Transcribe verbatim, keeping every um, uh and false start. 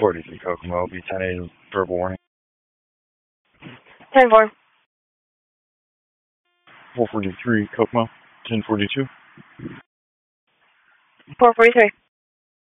forty-three Kokomo, be ten eight verbal warning. ten four. four forty-three Kokomo, ten forty-two. four forty-three.